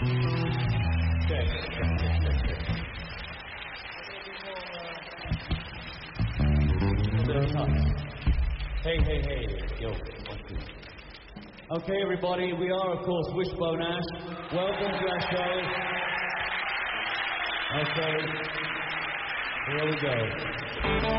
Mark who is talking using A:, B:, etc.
A: Check. Hey, yo. Okay, everybody, we are, of course, Wishbone Ash. Welcome to our show. Okay, here we go.